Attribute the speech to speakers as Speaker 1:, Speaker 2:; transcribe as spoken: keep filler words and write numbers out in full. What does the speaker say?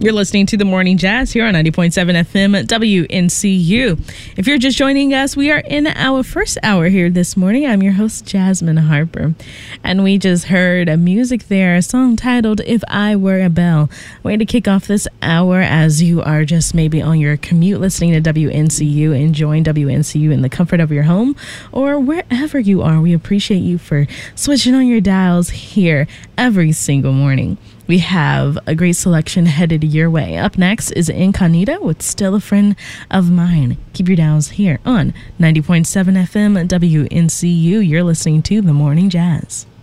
Speaker 1: You're listening to The Morning Jazz here on ninety point seven F M W N C U. If you're just joining us, we are in our first hour here this morning. I'm your host, Jasmine Harper. And we just heard a music there, a song titled If I Were a Bell. Way to kick off this hour as you are just maybe on your commute listening to W N C U, enjoying W N C U in the comfort of your home or wherever you are. We appreciate you for switching on your dials here every single morning. We have a great selection headed your way. Up next is Incognita with Still a Friend of Mine. Keep your dials here on ninety point seven F M W N C U. You're listening to The Morning Jazz.